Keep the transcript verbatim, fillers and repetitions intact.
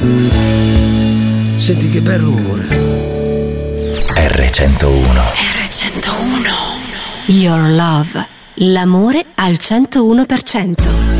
Senti che bel rumore. erre centouno. erre centouno. Your love. L'amore al centouno per cento.